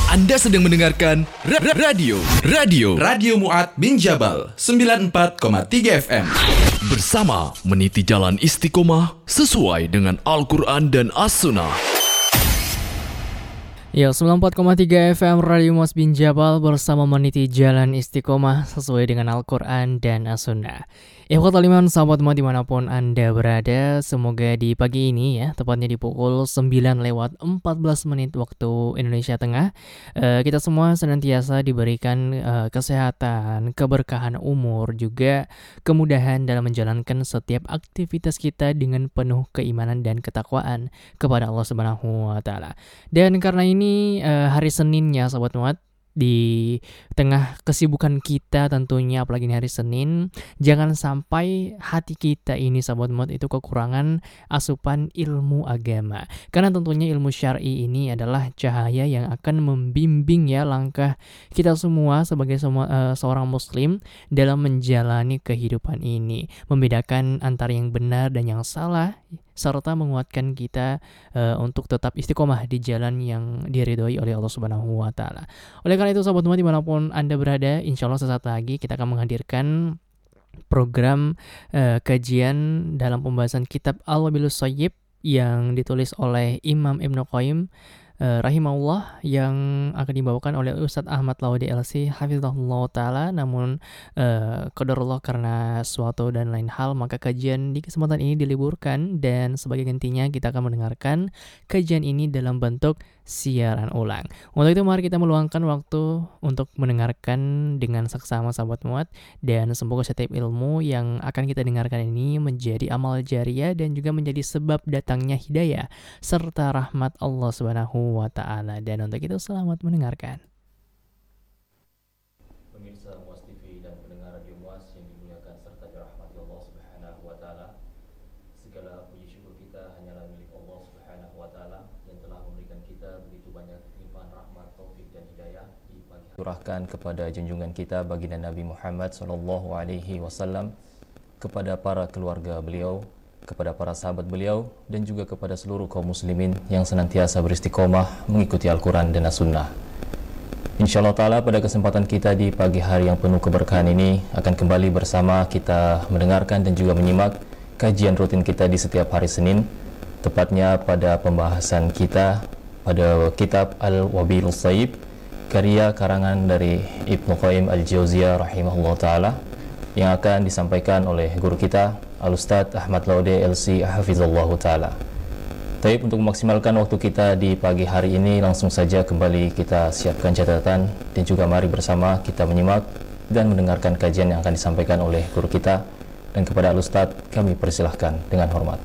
Anda sedang mendengarkan Radio Mu'ad bin Jabal 94,3 FM. Bersama meniti jalan istiqomah sesuai dengan Al-Quran dan As-Sunnah. Ya, 94,3 FM Radio Mu'ad bin Jabal bersama meniti jalan istiqomah sesuai dengan Al-Quran dan As-Sunnah. Ikhwatul iman, sahabat Mu'ad dimanapun Anda berada, semoga di pagi ini ya, tepatnya di pukul 9:14 waktu Indonesia Tengah, kita semua senantiasa diberikan kesehatan, keberkahan umur, juga kemudahan dalam menjalankan setiap aktivitas kita dengan penuh keimanan dan ketakwaan kepada Allah Subhanahu wa Ta'ala. Dan karena ini hari Seninnya, sahabat Mu'ad, di tengah kesibukan kita tentunya, apalagi ini hari Senin, jangan sampai hati kita ini, sahabat Mu'ad, itu kekurangan asupan ilmu agama. Karena tentunya ilmu syar'i ini adalah cahaya yang akan membimbing ya langkah kita semua sebagai seorang muslim dalam menjalani kehidupan ini, membedakan antara yang benar dan yang salah, serta menguatkan kita untuk tetap istiqomah di jalan yang diridhoi oleh Allah Subhanahu wa Ta'ala. Oleh karena itu, sahabat Mu'ad dimanapun Anda berada, insya Allah sesaat lagi kita akan menghadirkan program kajian dalam pembahasan kitab Al-Wabilus Shayyib yang ditulis oleh Imam Ibnu Qayyim rahimahullah, yang akan dibawakan oleh Ustadz Ahmad Laude LC hafizahullah ta'ala. Namun qadarullah karena suatu dan lain hal, maka kajian di kesempatan ini diliburkan, dan sebagai gantinya kita akan mendengarkan kajian ini dalam bentuk siaran ulang. Untuk itu mari kita meluangkan waktu untuk mendengarkan dengan saksama, sahabat Mu'ad, dan semoga setiap ilmu yang akan kita dengarkan ini menjadi amal jariah dan juga menjadi sebab datangnya hidayah serta rahmat Allah Subhanahu wa Ta'ala. Dan untuk itu selamat mendengarkan. Pemirsa Mu'az TV dan pendengar Radio Mu'az yang dimuliakan serta dirahmati Allah Subhanahu wa Ta'ala, segala puji syukur kita hanyalah milik Allah Subhanahu wa Ta'ala yang telah memberikan kita begitu banyak limpahan rahmat, taufik dan hidayah di pagi hari. Curahkan kepada junjungan kita baginda Nabi Muhammad sallallahu alaihi wasallam, kepada para keluarga beliau, kepada para sahabat beliau, dan juga kepada seluruh kaum muslimin yang senantiasa beristiqomah mengikuti Al-Quran dan As-Sunnah. InsyaAllah ta'ala pada kesempatan kita di pagi hari yang penuh keberkahan ini akan kembali bersama kita mendengarkan dan juga menyimak kajian rutin kita di setiap hari Senin, tepatnya pada pembahasan kita pada kitab Al-Wabilus Shayyib, karya karangan dari Ibnu Qayyim Al-Jauziyah rahimahullah ta'ala, yang akan disampaikan oleh guru kita Al-Ustadz Ahmad Laude LC hafizallahu ta'ala. Tapi untuk memaksimalkan waktu kita di pagi hari ini, langsung saja kembali kita siapkan catatan, dan juga mari bersama kita menyimak dan mendengarkan kajian yang akan disampaikan oleh guru kita. Dan kepada Al-Ustadz kami persilahkan dengan hormat.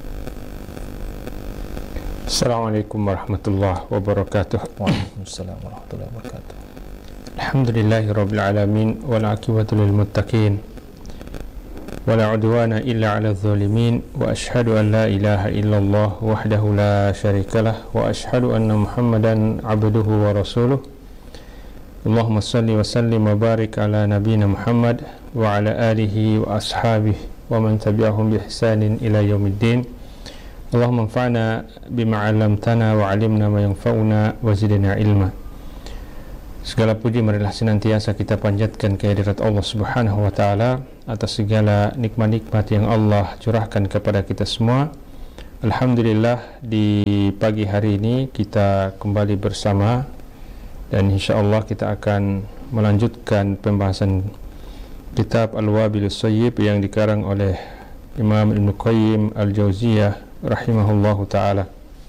Assalamualaikum warahmatullahi wabarakatuh. Waalaikumsalam warahmatullahi wabarakatuh. Alhamdulillahirabbil alamin wal aqibatu lil muttaqin wala udwana illa 'alal zalimin, wa asyhadu an la ilaha illallah wahdahu la syarikalah, wa asyhadu anna Muhammadan 'abduhu wa rasuluh. Allahumma shalli wa sallim wa barik ala nabiyyina Muhammad wa ala alihi wa ashabihi wa man tabi'ahum bi ihsanin ila yaumiddin. Allahumma anfa'na bima 'allamtana wa 'allimna ma yanfa'una wa zidna ilma. Segala puji marilah senantiasa kita panjatkan kehadirat Allah Subhanahu wa Ta'ala atas segala nikmat-nikmat yang Allah curahkan kepada kita semua. Alhamdulillah, di pagi hari ini kita kembali bersama, dan insyaAllah kita akan melanjutkan pembahasan kitab Al-Wabilus Shayyib yang dikarang oleh Imam Ibnu Qayyim Al-Jauziyah rahimahullahu ta'ala.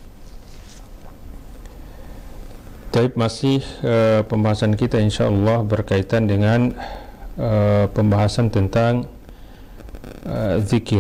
Tapi masih pembahasan kita insyaAllah berkaitan dengan pembahasan tentang zikir.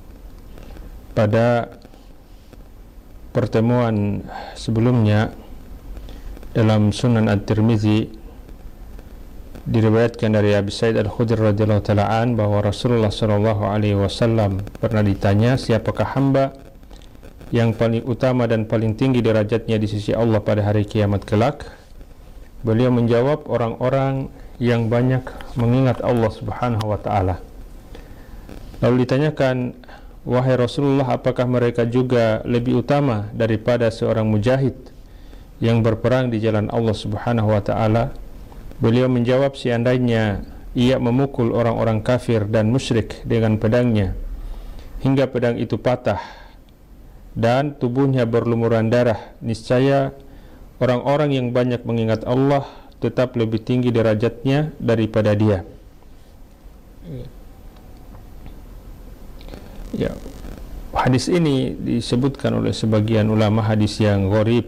Pada pertemuan sebelumnya dalam Sunan At-Tirmizi diriwayatkan dari Abi Sa'id Al-Khudri radhiyallahu ta'ala an bahwa Rasulullah sallallahu alaihi wasallam pernah ditanya, siapakah hamba yang paling utama dan paling tinggi derajatnya di sisi Allah pada hari kiamat kelak? Beliau menjawab, orang-orang yang banyak mengingat Allah Subhanahu wa ta'ala. Lalu ditanyakan, wahai Rasulullah, apakah mereka juga lebih utama daripada seorang mujahid yang berperang di jalan Allah Subhanahu wa taala. Beliau menjawab, seandainya ia memukul orang-orang kafir dan musyrik dengan pedangnya hingga pedang itu patah dan tubuhnya berlumuran darah, niscaya orang-orang yang banyak mengingat Allah tetap lebih tinggi derajatnya daripada dia. Ya, hadis ini disebutkan oleh sebagian ulama hadis yang gharib,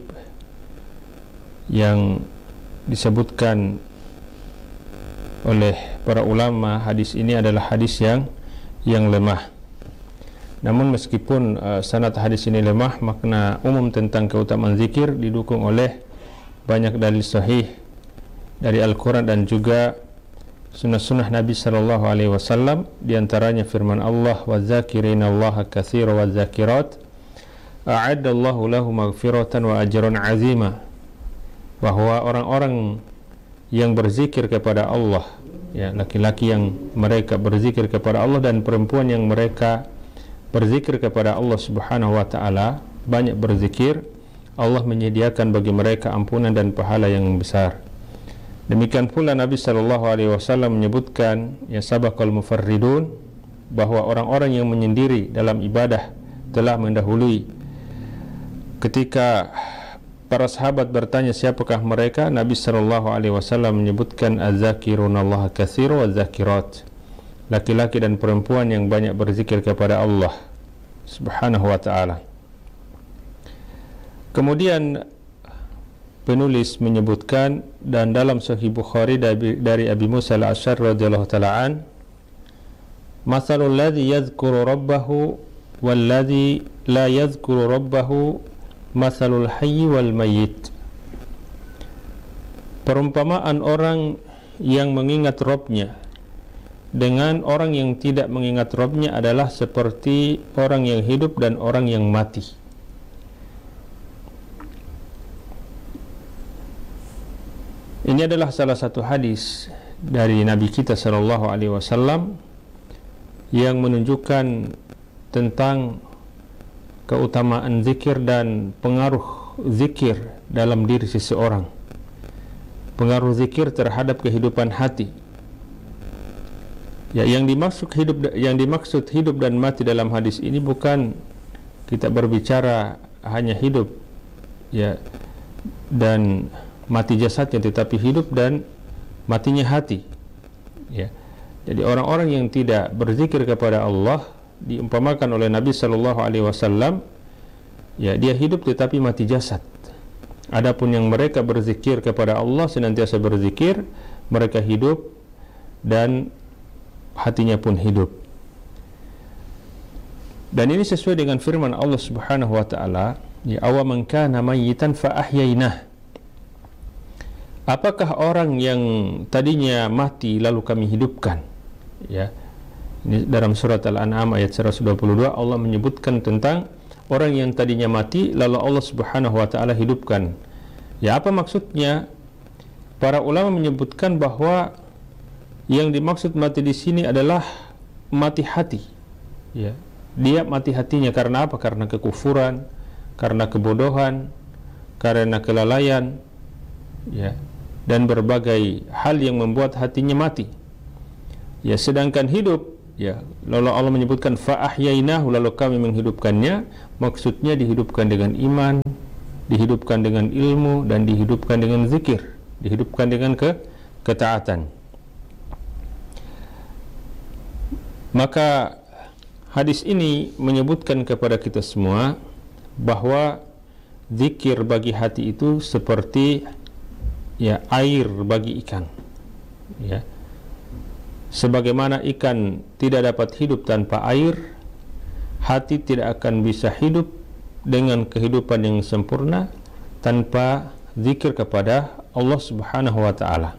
yang disebutkan oleh para ulama hadis ini adalah hadis yang lemah. Namun meskipun sanad hadis ini lemah, makna umum tentang keutamaan zikir didukung oleh banyak dalil sahih dari Al-Quran dan juga sunnah-sunnah Nabi sallallahu alaihi wasallam, di antaranya firman Allah, "Wadzakirina Allaha katsira wadzakirat a'addallahu lahum maghfiratan wa ajran 'azima." Bahwa orang-orang yang berzikir kepada Allah, ya, laki-laki yang mereka berzikir kepada Allah dan perempuan yang mereka berzikir kepada Allah Subhanahu wa taala, banyak berzikir, Allah menyediakan bagi mereka ampunan dan pahala yang besar. Demikian pula Nabi sallallahu alaihi wasallam menyebutkan, ya, sabaqal mufarridun, bahwa orang-orang yang menyendiri dalam ibadah telah mendahului. Ketika para sahabat bertanya siapakah mereka, Nabi sallallahu alaihi wasallam menyebutkan az-zakirunallaha katsira wadzakirat, laki-laki dan perempuan yang banyak berzikir kepada Allah Subhanahu wa taala. Kemudian penulis menyebutkan, dan dalam Sahih Bukhari dari Abi Musa al-Asy'ari radhiyallahu taala an, "Matsalul ladzi yadhkuru rabbahu wal ladzi la yadhkuru rabbahu matsalul hayy wal mayyit." Perumpamaan orang yang mengingat Rabb-nya dengan orang yang tidak mengingat Rabb-nya adalah seperti orang yang hidup dan orang yang mati. Ini adalah salah satu hadis dari Nabi kita sallallahu alaihi wasallam yang menunjukkan tentang keutamaan zikir dan pengaruh zikir dalam diri seseorang. Pengaruh zikir terhadap kehidupan hati. Ya, yang dimaksud hidup dan mati dalam hadis ini bukan kita berbicara hanya hidup, ya, dan mati jasadnya, tetapi hidup dan matinya hati, ya. Jadi orang-orang yang tidak berzikir kepada Allah diumpamakan oleh Nabi sallallahu alaihi wasallam, ya, dia hidup tetapi mati jasad. Adapun yang mereka berzikir kepada Allah, senantiasa berzikir, mereka hidup dan hatinya pun hidup. Dan ini sesuai dengan firman Allah Subhanahu wa taala, ya, awaman kana mayyitan fa ahyainah. Apakah orang yang tadinya mati lalu kami hidupkan? Ya. Ini dalam surat Al-An'am ayat 122 Allah menyebutkan tentang orang yang tadinya mati lalu Allah Subhanahu wa taala hidupkan. Ya, apa maksudnya? Para ulama menyebutkan bahwa yang dimaksud mati di sini adalah mati hati. Ya. Dia mati hatinya karena apa? Karena kekufuran, karena kebodohan, karena kelalaian, ya, dan berbagai hal yang membuat hatinya mati. Ya, sedangkan hidup, ya, lalu Allah menyebutkan fa ahyainahu, lalu kami menghidupkannya, maksudnya dihidupkan dengan iman, dihidupkan dengan ilmu, dan dihidupkan dengan zikir, dihidupkan dengan ketaatan. Maka hadis ini menyebutkan kepada kita semua bahwa zikir bagi hati itu seperti, ya, air bagi ikan, ya. Sebagaimana ikan tidak dapat hidup tanpa air, hati tidak akan bisa hidup dengan kehidupan yang sempurna tanpa zikir kepada Allah Subhanahu wa taala.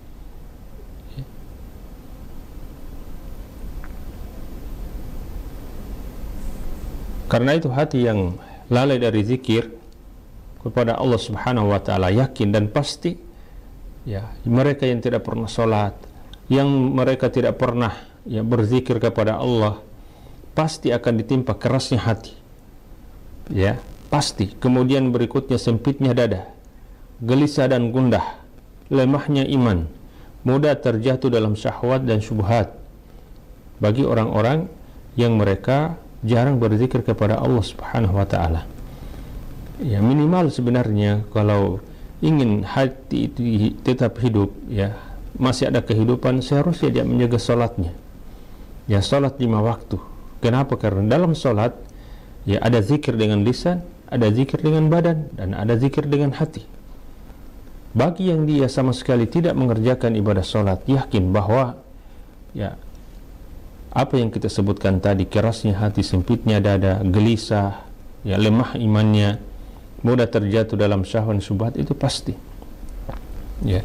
Karena itu hati yang lalai dari zikir kepada Allah Subhanahu wa taala, yakin dan pasti, ya, mereka yang tidak pernah salat, yang mereka tidak pernah, ya, berzikir kepada Allah, pasti akan ditimpa kerasnya hati, ya, pasti. Kemudian berikutnya sempitnya dada, gelisah dan gundah, lemahnya iman, mudah terjatuh dalam syahwat dan syubhat. Bagi orang-orang yang mereka jarang berzikir kepada Allah Subhanahu wa taala. Ya, minimal sebenarnya kalau ingin hati itu tetap hidup, ya, masih ada kehidupan, seharusnya dia menjaga salatnya. Ya, salat 5 waktu. Kenapa? Karena dalam salat ya ada zikir dengan lisan, ada zikir dengan badan, dan ada zikir dengan hati. Bagi yang dia sama sekali tidak mengerjakan ibadah salat, yakin bahwa ya apa yang kita sebutkan tadi, kerasnya hati, sempitnya dada, gelisah, ya, lemah imannya, mudah terjatuh dalam syahwat syubhat, itu pasti. Ya.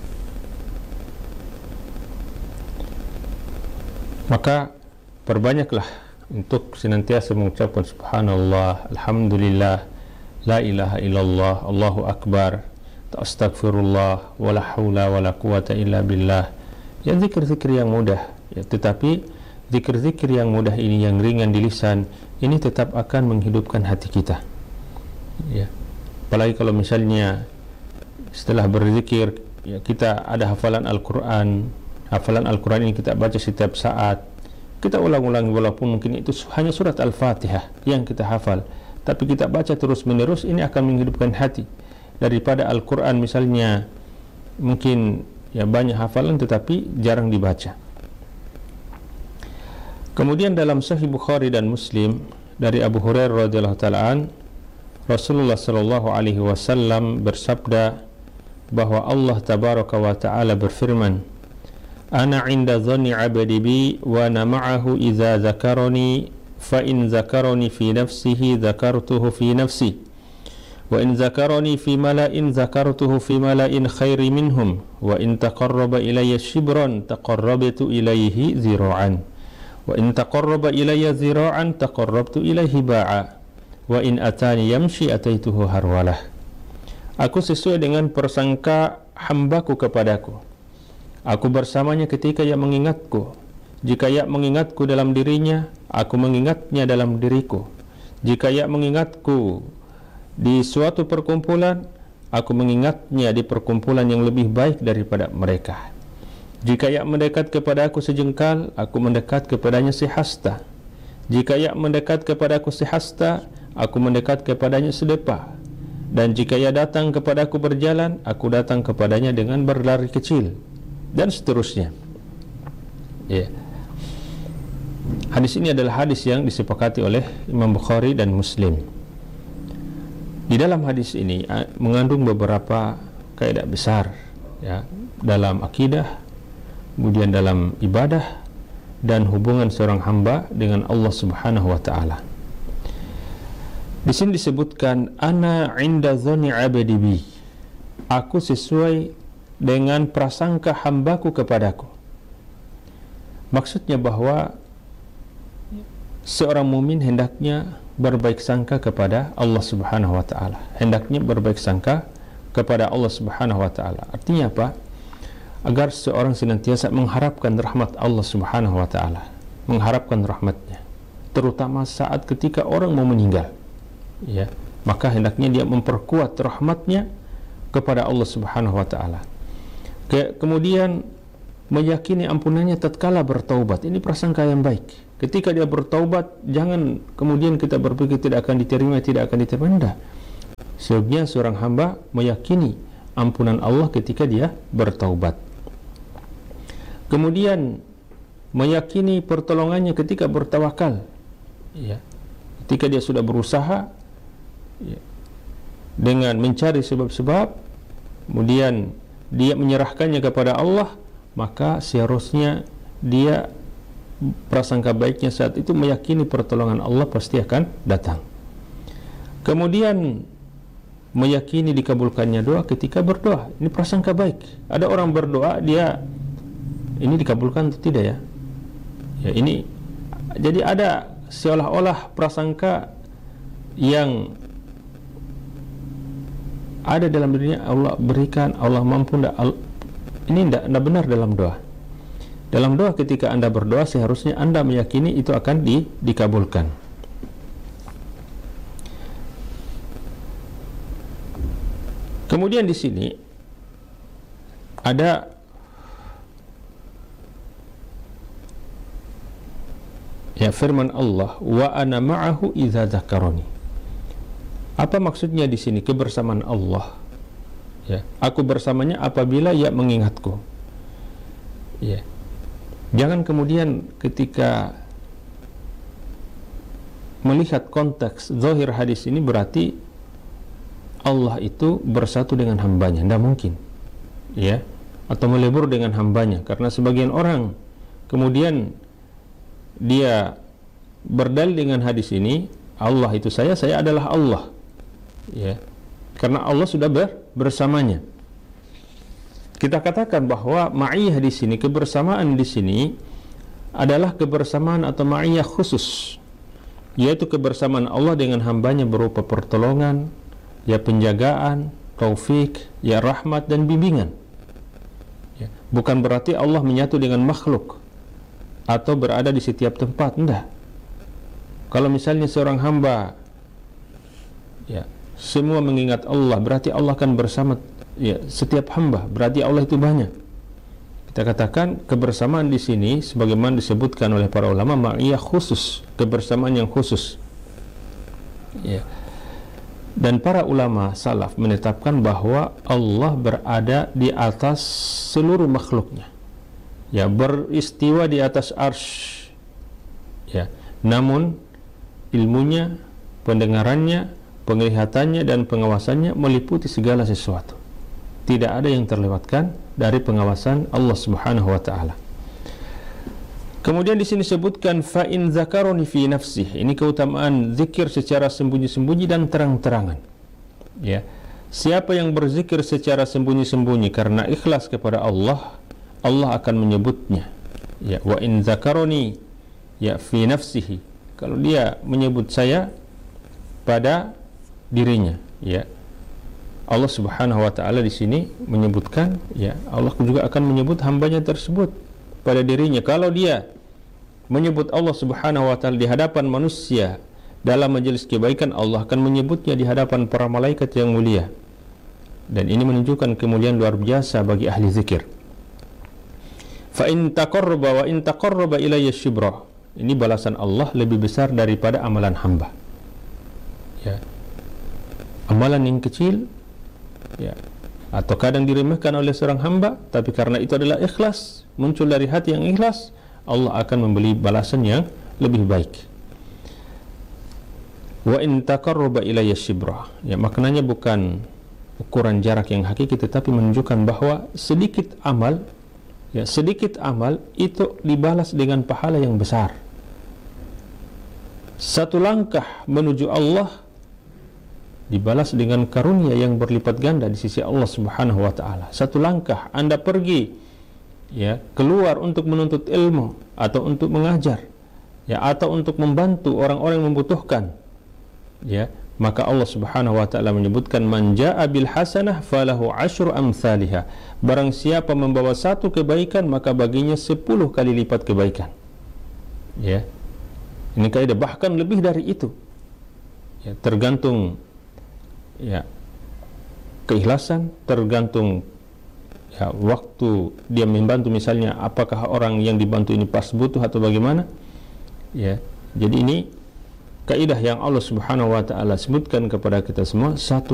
Maka perbanyaklah untuk senantiasa mengucapkan subhanallah, alhamdulillah, la ilaha illallah, Allahu akbar, astagfirullah, wala haula wala quwata illa billah. Ya, zikir-zikir yang mudah, ya, tetapi zikir-zikir yang mudah ini, yang ringan di lisan, ini tetap akan menghidupkan hati kita. Ya. Apalagi kalau misalnya setelah berzikir, ya, kita ada hafalan Al-Quran. Hafalan Al-Quran ini kita baca setiap saat. Kita ulang-ulang walaupun mungkin itu hanya surat Al-Fatihah yang kita hafal, tapi kita baca terus-menerus, ini akan menghidupkan hati. Daripada Al-Quran misalnya mungkin ya banyak hafalan tetapi jarang dibaca. Kemudian dalam Sahih Bukhari dan Muslim dari Abu Hurairah radhiyallahu taala an, Rasulullah sallallahu alaihi wasallam bersabda bahwa Allah tabaraka wa taala berfirman, "Ana 'inda dhanni 'abdi bi wa ana ma'ahu idza dzakarani fa in dzakarani fi nafsihi dzakartuhu fi nafsi wa in dzakarani fi mala'in dzakartuhu fi mala'in khairi minhum wa in taqarraba ilayya shibran taqarrabtu ilayhi zira'an." Wa in taqarraba ilayya zira'an taqarrabtu ilayhi ba'a wa in atani yamshi ataituhu harwalah. Aku sesuai dengan persangka hambaku kepadaku. Aku bersamanya ketika ia mengingatku. Jika ia mengingatku dalam dirinya, aku mengingatnya dalam diriku. Jika ia mengingatku di suatu perkumpulan, aku mengingatnya di perkumpulan yang lebih baik daripada mereka. Jika ia mendekat kepada aku sejengkal, aku mendekat kepadanya sehasta. Jika ia mendekat kepada aku sehasta, aku mendekat kepadanya sedepa. Dan jika ia datang kepada aku berjalan, aku datang kepadanya dengan berlari kecil. Dan seterusnya. Ya. Hadis ini adalah hadis yang disepakati oleh Imam Bukhari dan Muslim. Di dalam hadis ini mengandung beberapa kaidah besar, ya, dalam akidah, kemudian dalam ibadah, dan hubungan seorang hamba dengan Allah Subhanahu wa taala. Di sini disebutkan ana 'inda dhanni 'abdi bi. Aku sesuai dengan prasangka hambaku kepadaku. Maksudnya bahwa seorang mukmin hendaknya berbaik sangka kepada Allah Subhanahu wa taala. Hendaknya berbaik sangka kepada Allah Subhanahu wa taala. Artinya apa? Agar seorang senantiasa mengharapkan rahmat Allah Subhanahu wa taala, mengharapkan rahmatnya, terutama saat ketika orang mau meninggal, ya, maka hendaknya dia memperkuat rahmatnya kepada Allah Subhanahu wa taala. Kemudian meyakini ampunannya tatkala bertaubat. Ini prasangka yang baik. Ketika dia bertaubat, jangan kemudian kita berpikir tidak akan diterima, tidak akan diterima. Tidak. Sebenarnya seorang hamba meyakini ampunan Allah ketika dia bertaubat. Kemudian meyakini pertolongannya ketika bertawakal, ya. Ketika dia sudah berusaha, ya, dengan mencari sebab-sebab, kemudian dia menyerahkannya kepada Allah, maka seharusnya dia prasangka baiknya saat itu meyakini pertolongan Allah pasti akan datang. Kemudian meyakini dikabulkannya doa ketika berdoa. Ini prasangka baik. Ada orang berdoa, dia ini dikabulkan atau tidak, ya? Ya, ini jadi ada seolah-olah prasangka yang ada dalam dirinya, Allah berikan, Allah mampu. Ini tidak benar dalam doa. Dalam doa ketika Anda berdoa, seharusnya Anda meyakini itu akan dikabulkan. Kemudian di sini ada firman Allah, wa ana ma'ahu idza dzakarani. Apa maksudnya di sini kebersamaan Allah? Aku bersamanya apabila ia mengingatku. Jangan kemudian ketika melihat konteks zahir hadis ini berarti Allah itu bersatu dengan hambanya. Tidak mungkin, atau melebur dengan hambanya, karena sebagian orang kemudian dia berdalil dengan hadis ini, Allah itu saya adalah Allah, karena Allah sudah bersamanya. Kita katakan bahwa ma'iyah di sini, kebersamaan di sini adalah kebersamaan atau ma'iyah khusus, yaitu kebersamaan Allah dengan hambanya berupa pertolongan, penjagaan, taufik, rahmat dan bimbingan. Bukan berarti Allah menyatu dengan makhluk atau berada di setiap tempat, enggak. Kalau misalnya seorang hamba semua mengingat Allah, berarti Allah akan bersama setiap hamba, berarti Allah itu banyak. Kita katakan kebersamaan di sini sebagaimana disebutkan oleh para ulama, ma'iyah khusus, kebersamaan yang khusus. Dan para ulama salaf menetapkan bahwa Allah berada di atas seluruh makhluknya, beristiwa di atas arsy, namun ilmunya, pendengarannya, penglihatannya dan pengawasannya meliputi segala sesuatu. Tidak ada yang terlewatkan dari pengawasan Allah Subhanahu wa taala. Kemudian di sini disebutkan fa in zakaroni fi nafsihi. Ini keutamaan zikir secara sembunyi-sembunyi dan terang-terangan. Siapa yang berzikir secara sembunyi-sembunyi karena ikhlas kepada Allah, Allah akan menyebutnya. Wa in zakaroni fi nafsihi. Kalau dia menyebut saya pada dirinya, Allah Subhanahu wa taala di sini menyebutkan, Allah juga akan menyebut hambanya tersebut pada dirinya. Kalau dia menyebut Allah Subhanahu wa taala di hadapan manusia dalam majelis kebaikan, Allah akan menyebutnya di hadapan para malaikat yang mulia. Dan ini menunjukkan kemuliaan luar biasa bagi ahli zikir. Fa in taqarraba wa in taqarraba ilayya shibra. Ini balasan Allah lebih besar daripada amalan hamba. Amalan yang kecil, atau kadang diremehkan oleh seorang hamba, tapi karena itu adalah ikhlas, muncul dari hati yang ikhlas, Allah akan memberi balasan yang lebih baik. Wa in taqarraba ilayya shibra. Maknanya bukan ukuran jarak yang hakiki, tetapi menunjukkan bahwa sedikit amal itu dibalas dengan pahala yang besar. Satu langkah menuju Allah dibalas dengan karunia yang berlipat ganda di sisi Allah Subhanahu wa taala. Satu langkah Anda pergi keluar untuk menuntut ilmu atau untuk mengajar, atau untuk membantu orang-orang yang membutuhkan, maka Allah Subhanahu wa taala menyebutkan man jaa bil hasanah falahu asyru amsalihha. Barang siapa membawa satu kebaikan, maka baginya 10 kali lipat kebaikan. Ini kaidah, bahkan lebih dari itu. Tergantung keikhlasan, tergantung waktu dia membantu, misalnya apakah orang yang dibantu ini pas butuh atau bagaimana. Jadi ini kaidah yang Allah Subhanahu wa taala sebutkan kepada kita semua, satu